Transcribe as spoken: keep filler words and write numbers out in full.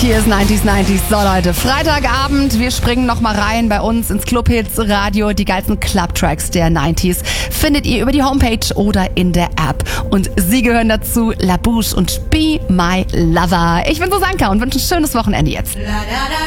Hier ist neunzig neunzig. So Leute, Freitagabend, wir springen nochmal rein bei uns ins Clubhits Radio. Die geilsten Club-Tracks der neunziger findet ihr über die Homepage oder in der App. Und sie gehören dazu, La Bouche und Be My Lover. Ich bin Susanka und wünsche ein schönes Wochenende jetzt.